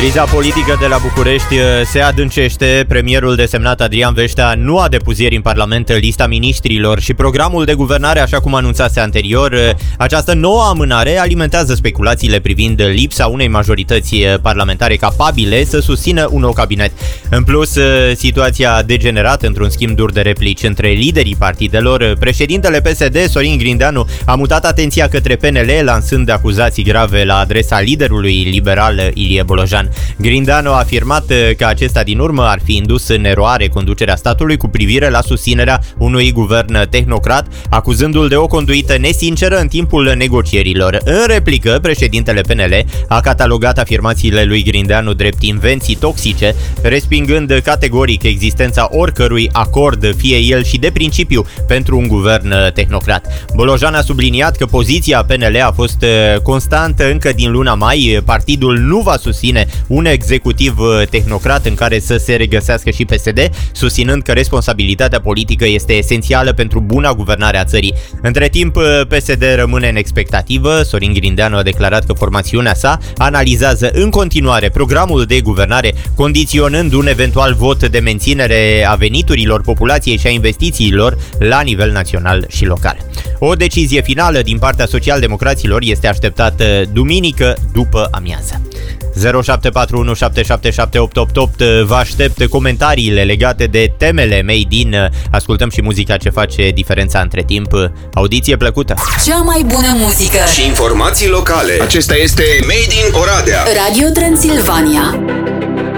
Criza politică de la București se adâncește. Premierul desemnat Adrian Veștea nu a depus ieri în Parlament lista miniștrilor și programul de guvernare, așa cum anunțase anterior. Această nouă amânare alimentează speculațiile privind lipsa unei majorități parlamentare capabile să susțină un nou cabinet. În plus, situația a degenerat într-un schimb dur de replici între liderii partidelor. Președintele PSD, Sorin Grindeanu, a mutat atenția către PNL, lansând acuzații grave la adresa liderului liberal Ilie Bolojan. Grindeanu a afirmat că acesta din urmă ar fi indus în eroare conducerea statului cu privire la susținerea unui guvern tehnocrat, acuzându-l de o conduită nesinceră în timpul negocierilor. În replică, președintele PNL a catalogat afirmațiile lui Grindeanu drept invenții toxice, respingând categoric existența oricărui acord, fie el și de principiu, pentru un guvern tehnocrat. Bolojan a subliniat că poziția PNL a fost constantă încă din luna mai. Partidul nu va susține un executiv tehnocrat în care să se regăsească și PSD, susținând că responsabilitatea politică este esențială pentru buna guvernare a țării. Între timp, PSD rămâne în expectativă. Sorin Grindeanu a declarat că formațiunea sa analizează în continuare programul de guvernare, condiționând un eventual vot de menținere a veniturilor populației și a investițiilor la nivel național și local. O decizie finală din partea socialdemocraților este așteptată duminică după amiază. 0741 777 888. Vă aștept comentariile legate de temele made in. Ascultăm și muzica ce face diferența între timp. Audiție plăcută! Cea mai bună muzică și informații locale. Acesta este Made in Oradea. Radio Transilvania.